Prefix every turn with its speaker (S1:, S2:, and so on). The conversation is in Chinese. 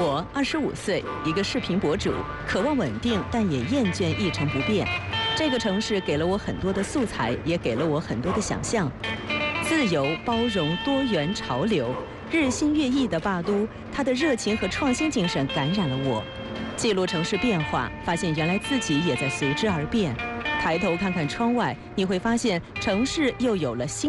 S1: 我25岁，一个视频博主，渴望稳定，但也厌倦一成不变。这个城市给了我很多的素材，也给了我很多的想象。自由、包容、多元、潮流，日新月异的霸都，它的热情和创新精神感染了我。记录城市变化，发现原来自己也在随之而变。抬头看看窗外，你会发现城市又有了新